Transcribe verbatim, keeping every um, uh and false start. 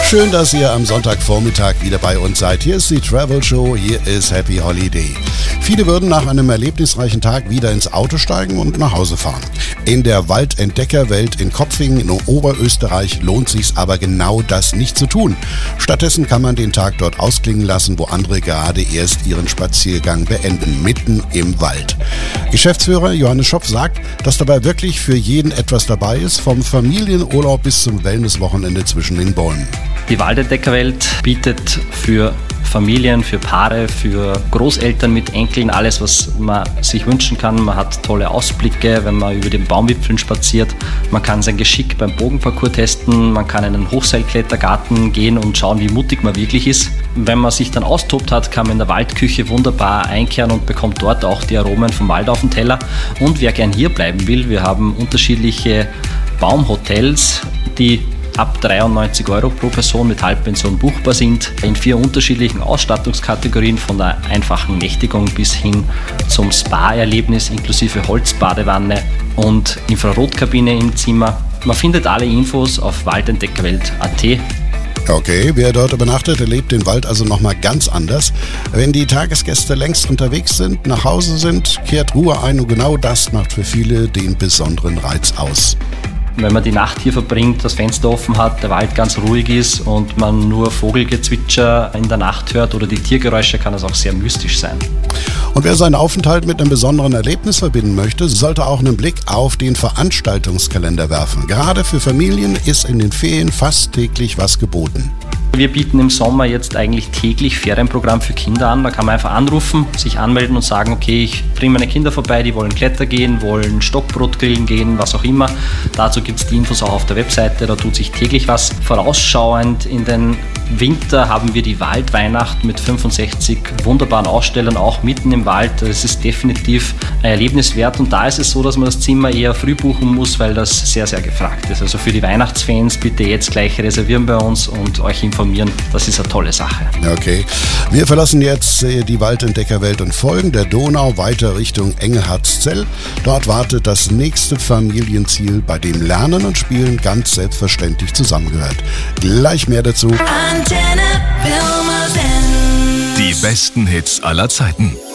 Schön, dass ihr am Sonntagvormittag wieder bei uns seid. Hier ist die Travel Show, hier ist Happy Holiday. Viele würden nach einem erlebnisreichen Tag wieder ins Auto steigen und nach Hause fahren. In der Waldentdeckerwelt in Kopfingen in Oberösterreich lohnt sich's aber genau das nicht zu tun. Stattdessen kann man den Tag dort ausklingen lassen, wo andere gerade erst ihren Spaziergang beenden, mitten im Wald. Geschäftsführer Johannes Schopf sagt, dass dabei wirklich für jeden etwas dabei ist, vom Familienurlaub bis zum Wellnesswochenende zwischen den Bäumen. Die Waldentdeckerwelt bietet für Familien, für Paare, für Großeltern mit Enkeln alles, was man sich wünschen kann. Man hat tolle Ausblicke, wenn man über den Baumwipfeln spaziert. Man kann sein Geschick beim Bogenparcours testen. Man kann in einen Hochseilklettergarten gehen und schauen, wie mutig man wirklich ist. Wenn man sich dann austobt hat, kann man in der Waldküche wunderbar einkehren und bekommt dort auch die Aromen vom Wald auf den Teller. Und wer gern hier bleiben will, wir haben unterschiedliche Baumhotels, die ab dreiundneunzig Euro pro Person mit Halbpension buchbar sind, in vier unterschiedlichen Ausstattungskategorien, von der einfachen Nächtigung bis hin zum Spa-Erlebnis inklusive Holzbadewanne und Infrarotkabine im Zimmer. Man findet alle Infos auf waldentdeckerwelt punkt at. Okay, wer dort übernachtet, erlebt den Wald also nochmal ganz anders. Wenn die Tagesgäste längst unterwegs sind, nach Hause sind, kehrt Ruhe ein und genau das macht für viele den besonderen Reiz aus. Wenn man die Nacht hier verbringt, das Fenster offen hat, der Wald ganz ruhig ist und man nur Vogelgezwitscher in der Nacht hört oder die Tiergeräusche, kann es auch sehr mystisch sein. Und wer seinen Aufenthalt mit einem besonderen Erlebnis verbinden möchte, sollte auch einen Blick auf den Veranstaltungskalender werfen. Gerade für Familien ist in den Ferien fast täglich was geboten. Wir bieten im Sommer jetzt eigentlich täglich Ferienprogramm für Kinder an. Da kann man einfach anrufen, sich anmelden und sagen, okay, ich bringe meine Kinder vorbei, die wollen Kletter gehen, wollen Stockbrot grillen gehen, was auch immer. Dazu gibt es die Infos auch auf der Webseite, da tut sich täglich was. Vorausschauend in den Winter haben wir die Waldweihnacht mit fünfundsechzig wunderbaren Ausstellern, auch mitten im Wald. Das ist definitiv ein Erlebnis wert und da ist es so, dass man das Zimmer eher früh buchen muss, weil das sehr, sehr gefragt ist. Also für die Weihnachtsfans bitte jetzt gleich reservieren bei uns und euch informieren. Das ist eine tolle Sache. Okay, wir verlassen jetzt die Waldentdeckerwelt und folgen der Donau weiter Richtung Engelhartszell. Dort wartet das nächste Familienziel, bei dem Lernen und Spielen ganz selbstverständlich zusammengehört. Gleich mehr dazu. Die besten Hits aller Zeiten.